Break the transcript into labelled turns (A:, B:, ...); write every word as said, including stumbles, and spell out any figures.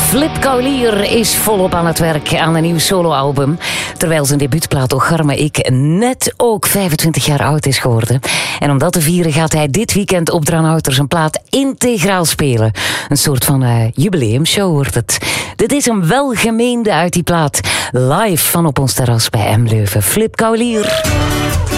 A: Flip Kaulier is volop aan het werk aan een nieuw soloalbum. Terwijl zijn debuutplaat Ocharme Ik net ook vijfentwintig jaar oud is geworden. En om dat te vieren gaat hij dit weekend op Dranouter zijn plaat integraal spelen. Een soort van uh, jubileumshow wordt het. Dit is een welgemeende uit die plaat. Live van op ons terras bij M Leuven. Flip Kaulier.